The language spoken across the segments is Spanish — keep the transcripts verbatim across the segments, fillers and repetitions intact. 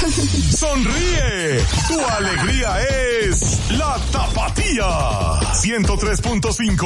Sonríe, tu alegría es La Tapatía. ciento tres punto cinco.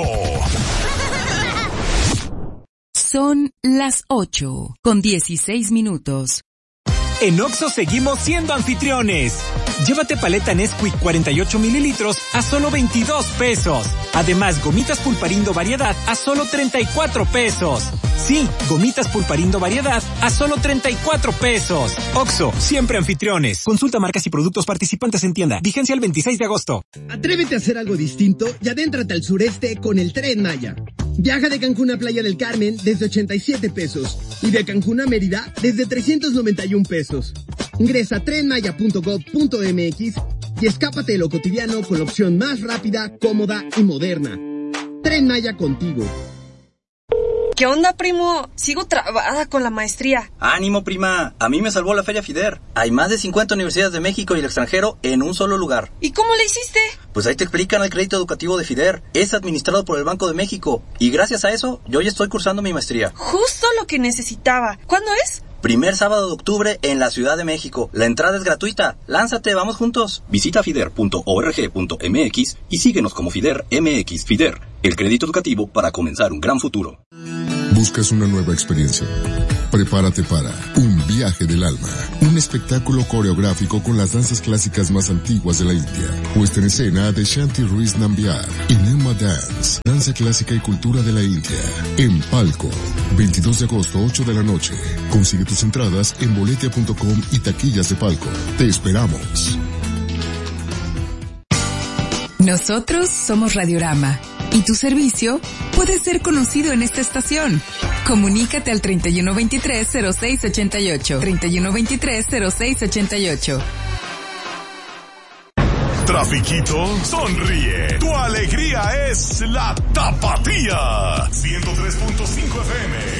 Son las ocho, con dieciséis minutos. En Oxxo seguimos siendo anfitriones. Llévate paleta Nesquik cuarenta y ocho mililitros a solo veintidós pesos. Además, gomitas Pulparindo variedad a solo treinta y cuatro pesos. Sí, gomitas Pulparindo variedad a solo treinta y cuatro pesos. Oxxo, siempre anfitriones. Consulta marcas y productos participantes en tienda. Vigencia el veintiséis de agosto. Atrévete a hacer algo distinto y adéntrate al sureste con el Tren Maya. Viaja de Cancún a Playa del Carmen desde ochenta y siete pesos y de Cancún a Mérida desde trescientos noventa y un pesos. Ingresa a tren maya punto gob punto eme equis y escápate de lo cotidiano con la opción más rápida, cómoda y moderna. Tren Maya contigo. ¿Qué onda, primo? Sigo trabada con la maestría. Ánimo, prima. A mí me salvó la Feria FIDER. Hay más de cincuenta universidades de México y el extranjero en un solo lugar. ¿Y cómo le hiciste? Pues ahí te explican el crédito educativo de FIDER. Es administrado por el Banco de México. Y gracias a eso, yo ya estoy cursando mi maestría. Justo lo que necesitaba. ¿Cuándo es? Primer sábado de octubre en la Ciudad de México. La entrada es gratuita. Lánzate, vamos juntos. Visita fider punto org punto eme equis y síguenos como FIDER M X. FIDER, el crédito educativo para comenzar un gran futuro. ¿Buscas una nueva experiencia? Prepárate para Un Viaje del Alma, un espectáculo coreográfico con las danzas clásicas más antiguas de la India. Puesta en escena de Shanti Ruiz Nambiar y Nema Dance, danza clásica y cultura de la India. En Palco, veintidós de agosto, ocho de la noche. Consigue tus entradas en boletia punto com y taquillas de Palco. Te esperamos. Nosotros somos Radiorama y tu servicio puede ser conocido en esta estación. Comunícate al treinta y uno veintitrés cero seis ochenta y ocho. treinta y uno veintitrés cero seis ochenta y ocho. Trafiquito, sonríe. Tu alegría es La Tapatía. ciento tres punto cinco F M.